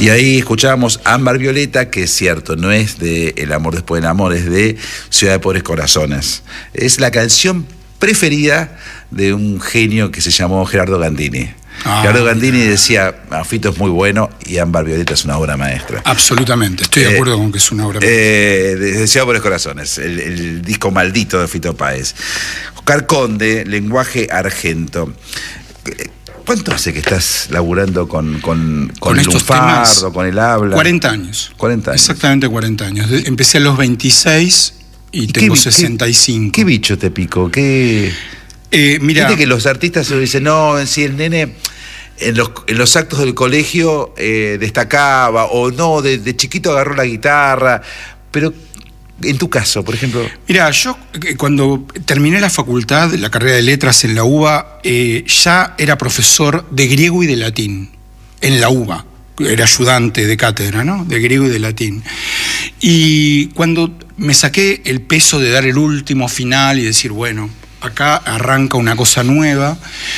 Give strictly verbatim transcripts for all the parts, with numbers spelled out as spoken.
Y ahí escuchábamos Ámbar Violeta, que es cierto, no es de El amor después del amor, es de Ciudad de Pobres Corazones. Es la canción preferida de un genio que se llamó Gerardo Gandini. Ah, Gerardo Gandini mira. decía, Fito es muy bueno y Ámbar Violeta es una obra maestra. Absolutamente, estoy de acuerdo eh, con que es una obra maestra. Eh, de Ciudad de Pobres Corazones, el, el disco maldito de Fito Páez. Oscar Conde, Lenguaje Argento. ¿Cuánto hace que estás laburando con, con, con, con el estos lunfardo, temas? con el habla? cuarenta años. cuarenta años. Exactamente cuarenta años. Empecé a los veintiséis y, ¿Y tengo qué, sesenta y cinco. ¿Qué, qué bicho te picó? ¿Qué...? Eh, mira, Viste que los artistas se dicen, no, si el nene en los, en los actos del colegio eh, destacaba, o no, de, de chiquito agarró la guitarra, pero en tu caso, por ejemplo... Mira, yo cuando terminé la facultad, la carrera de letras en la UBA, eh, ya era profesor de griego y de latín, en la UBA. Era ayudante de cátedra, ¿no? De griego y de latín. Y cuando me saqué el peso de dar el último final y decir, bueno, acá arranca una cosa nueva,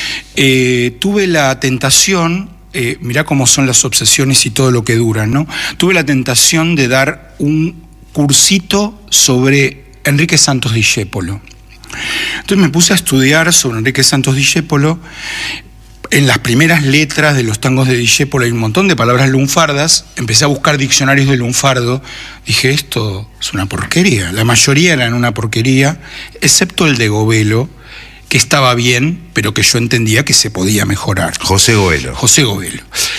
eh, tuve la tentación, eh, mirá cómo son las obsesiones y todo lo que duran, ¿no? Tuve la tentación de dar un cursito sobre Enrique Santos Discépolo. Entonces me puse a estudiar sobre Enrique Santos Discépolo. En las primeras letras de los tangos de Discépolo hay un montón de palabras lunfardas. Empecé a buscar diccionarios de lunfardo. Dije, esto es una porquería. La mayoría eran una porquería, excepto el de Govelo, que estaba bien, pero que yo entendía que se podía mejorar. José Govelo. José Govelo.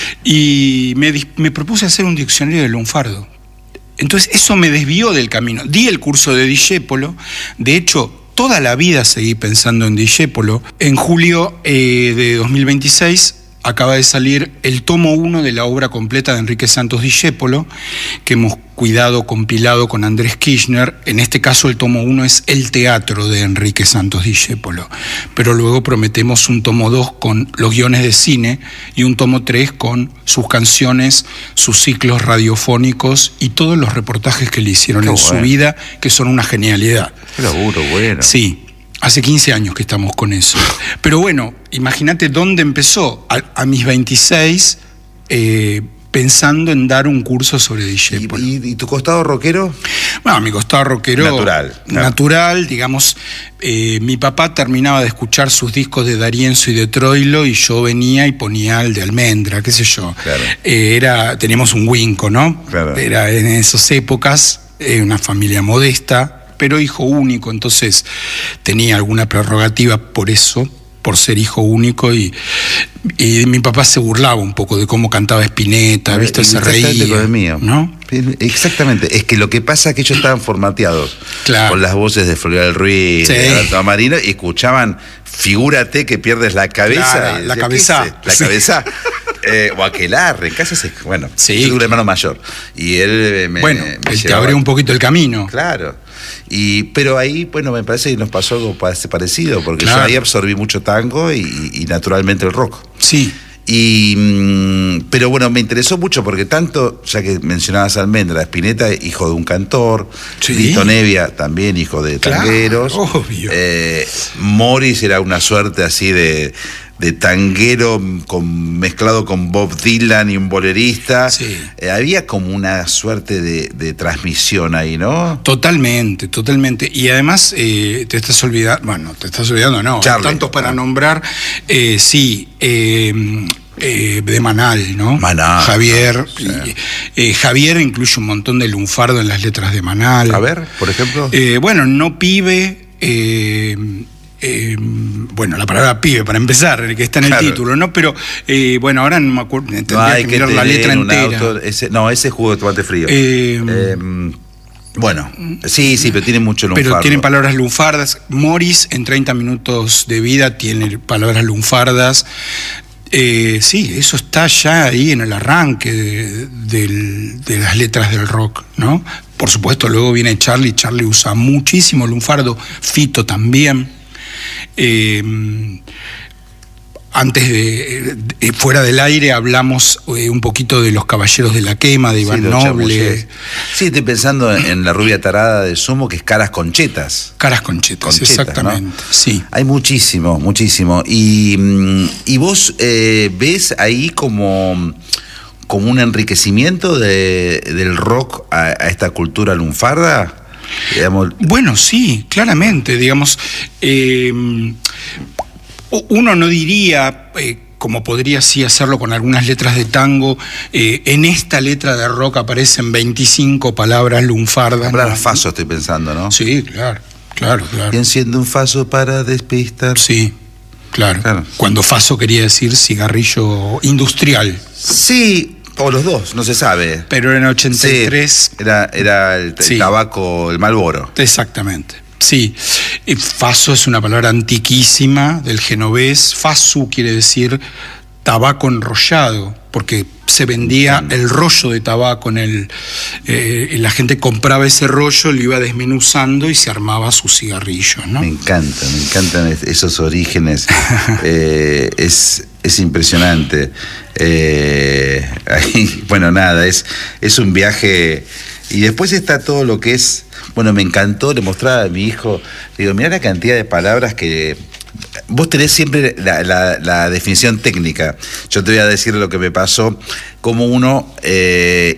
Y me, me propuse hacer un diccionario de lunfardo. Entonces eso me desvió del camino. Di el curso de Discépolo. De hecho, toda la vida seguí pensando en Discépolo. En julio eh, de dos mil veintiséis acaba de salir el tomo uno de la obra completa de Enrique Santos Discépolo, que hemos cuidado, compilado con Andrés Kirchner. En este caso el tomo uno es El teatro de Enrique Santos Discépolo, pero luego prometemos un tomo dos con los guiones de cine y un tomo tres con sus canciones, sus ciclos radiofónicos y todos los reportajes que le hicieron Qué en bueno. su vida, que son una genialidad. Qué laburo, bueno. Sí. Hace quince años que estamos con eso. Pero bueno, imagínate dónde empezó. A, a mis veintiséis, eh, pensando en dar un curso sobre Discépolo. ¿Y, y, ¿Y tu costado rockero? Bueno, mi costado rockero... Natural. Natural, claro. digamos. Eh, mi papá terminaba de escuchar sus discos de D'Arienzo y de Troilo y yo venía y ponía el de Almendra, qué sé yo. Claro. Eh, era, teníamos un Winco, ¿no? Claro. Era en esas épocas, eh, una familia modesta, pero hijo único, entonces tenía alguna prerrogativa por eso, por ser hijo único, y, y mi papá se burlaba un poco de cómo cantaba Spinetta, ¿viste? Se reía, con el mío. ¿no? Exactamente, es que lo que pasa es que ellos estaban formateados claro. con las voces de Floreal Ruiz, sí. de Alberto Marino, y escuchaban Figúrate que pierdes la cabeza. Claro, y la decía, cabeza. La sí. cabeza. Eh, o Aquelarre, en casa se, bueno, sí. yo tuve un hermano mayor. Y él me. Bueno, me él te llevaba, abrió un poquito el camino. Claro. Y, pero ahí, bueno, me parece que nos pasó algo parecido, porque claro. yo ahí absorbí mucho tango y, y naturalmente el rock. Sí. Y, pero bueno, me interesó mucho porque tanto, ya que mencionabas a Almendra, Spinetta, hijo de un cantor, sí. Lito Nevia, también hijo de claro, tangueros, obvio. Eh, Morris era una suerte así de, de tanguero con, mezclado con Bob Dylan y un bolerista. Sí. Eh, había como una suerte de, de transmisión ahí, ¿no? Totalmente, totalmente. Y además eh, te estás olvidando, bueno, te estás olvidando, no, Charlie, tantos para ah. nombrar, eh, sí, eh, eh, de Manal, ¿no? Manal. Javier. No, sí. y, eh, Javier incluye un montón de lunfardo en las letras de Manal. A ver, por ejemplo. Eh, bueno, No Pibe, eh, Eh, bueno, la palabra pibe para empezar, que está en claro. el título, ¿no? Pero eh, bueno, ahora no me acuerdo, tendría no hay que que mirar la letra entera. Auto, ese, no, ese es jugo de tomate frío. Eh, eh, bueno, sí, sí, pero tiene mucho lunfardo. Pero tienen palabras lunfardas. Morris en treinta minutos de vida tiene palabras lunfardas. Eh, sí, eso está ya ahí en el arranque de, de, de las letras del rock, ¿no? Por supuesto, luego viene Charlie. Charlie usa muchísimo lunfardo. Fito también. Eh, antes de, de fuera del aire hablamos eh, un poquito de Los Caballeros de la Quema de Iván sí, Noble. Sí, estoy pensando en, en La Rubia Tarada de Sumo, que es Caras Conchetas. Caras Conchetas, Conchetas, exactamente, ¿no? Sí. Hay muchísimo, muchísimo. Y, y vos eh, ves ahí como, como un enriquecimiento de, del rock a, a esta cultura lunfarda? Digamos... Bueno, sí, claramente, digamos, eh, uno no diría, eh, como podría sí hacerlo con algunas letras de tango, eh, en esta letra de rock aparecen veinticinco palabras lunfardas. Palabras faso estoy pensando, ¿no? Sí, claro, claro, claro. Y enciende un faso para despistar. Sí, claro. claro. Cuando faso quería decir cigarrillo industrial. Sí. O los dos, no se sabe. Pero en ochenta y tres... Sí, era, era el, el sí. tabaco, el Marlboro. Exactamente, sí. Y faso es una palabra antiquísima del genovés. Fasu quiere decir tabaco enrollado, porque se vendía el rollo de tabaco en el... Eh, la gente compraba ese rollo, lo iba desmenuzando y se armaba su cigarrillo, ¿no? Me encanta, me encantan esos orígenes. eh, es, es impresionante. Eh, ahí, bueno, nada, es, es un viaje. Y después está todo lo que es... Bueno, me encantó, le mostraba a mi hijo, digo, mirá la cantidad de palabras que... Vos tenés siempre la, la, la definición técnica. Yo te voy a decir lo que me pasó, como uno... Eh,